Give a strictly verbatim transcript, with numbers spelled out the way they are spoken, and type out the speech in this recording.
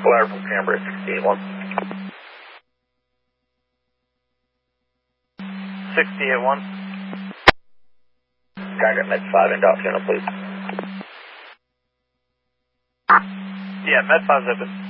Ladder from Canberra, sixty-eight one. sixty-eight one. Target Med five in Dock Channel, please. Yeah, Med five's open.